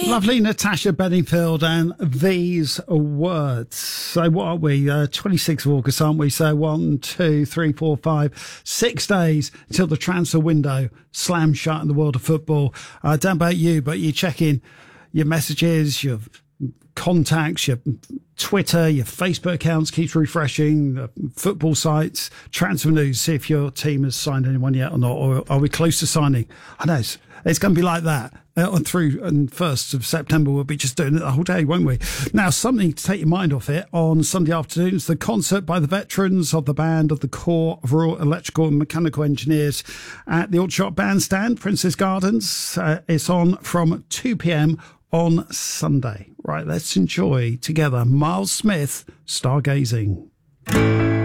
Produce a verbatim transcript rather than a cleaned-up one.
Lovely Natasha Bedingfield and these words. So what are we? Uh, twenty-sixth of August, aren't we? So one, two, three, four, five, six days until the transfer window slams shut in the world of football. I don't know about you, but you check in your messages, your contacts, your Twitter, your Facebook accounts keeps refreshing, the football sites, transfer news, see if your team has signed anyone yet or not, or are we close to signing? I know it's, it's going to be like that uh, through and first of September. We'll be just doing it the whole day, won't we? Now, something to take your mind off it on Sunday afternoons, the concert by the veterans of the band of the Corps of Royal Electrical and Mechanical Engineers at the Aldershot Bandstand, Princess Gardens. Uh, it's on from two p.m. on Sunday. Right, let's enjoy together Miles Smith, Stargazing.